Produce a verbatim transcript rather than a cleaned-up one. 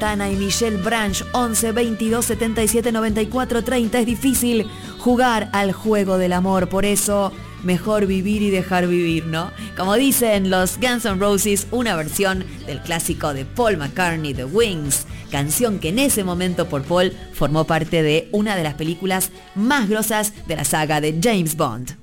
Tana y Michelle Branch, once veintidós setenta y siete noventa y cuatro treinta. Es difícil jugar al juego del amor, por eso mejor vivir y dejar vivir, ¿no? Como dicen los Guns N' Roses, una versión del clásico de Paul McCartney, The Wings, canción que en ese momento por Paul formó parte de una de las películas más grosas de la saga de James Bond.